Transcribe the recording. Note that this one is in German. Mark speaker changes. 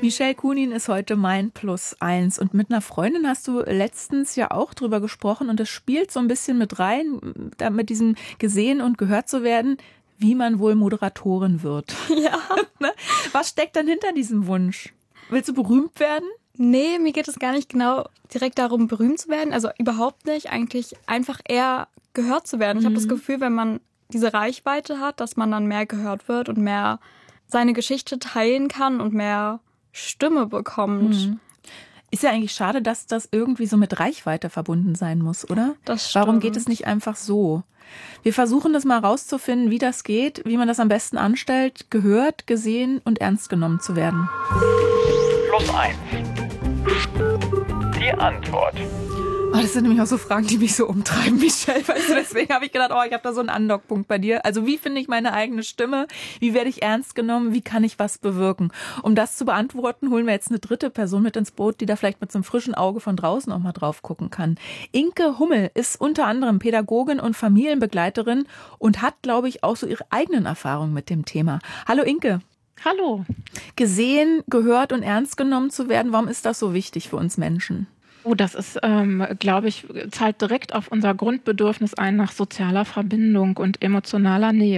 Speaker 1: Michelle Kunin ist heute mein +1 und mit einer Freundin hast du letztens ja auch drüber gesprochen und das spielt so ein bisschen mit rein, da mit diesem gesehen und gehört zu werden, wie man wohl Moderatorin wird.
Speaker 2: Ja.
Speaker 1: Was steckt dann hinter diesem Wunsch? Willst du berühmt werden?
Speaker 2: Nee, mir geht es gar nicht genau direkt darum, berühmt zu werden. Also überhaupt nicht. Eigentlich einfach eher gehört zu werden. Ich habe das Gefühl, wenn man diese Reichweite hat, dass man dann mehr gehört wird und mehr seine Geschichte teilen kann und mehr Stimme bekommt.
Speaker 1: Ist ja eigentlich schade, dass das irgendwie so mit Reichweite verbunden sein muss, oder?
Speaker 2: Das stimmt.
Speaker 1: Warum geht es nicht einfach so? Wir versuchen das mal rauszufinden, wie das geht, wie man das am besten anstellt, gehört, gesehen und ernst genommen zu werden.
Speaker 3: +1. Die Antwort.
Speaker 1: Oh, das sind nämlich auch so Fragen, die mich so umtreiben, Michelle. Weißt du, deswegen habe ich gedacht, ich habe da so einen Andockpunkt bei dir. Also wie finde ich meine eigene Stimme? Wie werde ich ernst genommen? Wie kann ich was bewirken? Um das zu beantworten, holen wir jetzt eine dritte Person mit ins Boot, die da vielleicht mit so einem frischen Auge von draußen auch mal drauf gucken kann. Inke Hummel ist unter anderem Pädagogin und Familienbegleiterin und hat, glaube ich, auch so ihre eigenen Erfahrungen mit dem Thema. Hallo Inke.
Speaker 4: Hallo.
Speaker 1: Gesehen, gehört und ernst genommen zu werden, warum ist das so wichtig für uns Menschen?
Speaker 4: Oh, das ist, glaube ich, zahlt direkt auf unser Grundbedürfnis ein nach sozialer Verbindung und emotionaler Nähe.